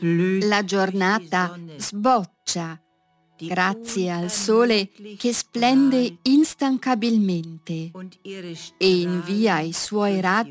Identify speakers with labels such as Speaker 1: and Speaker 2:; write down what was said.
Speaker 1: La giornata sboccia grazie al sole che splende instancabilmente e invia i suoi raggi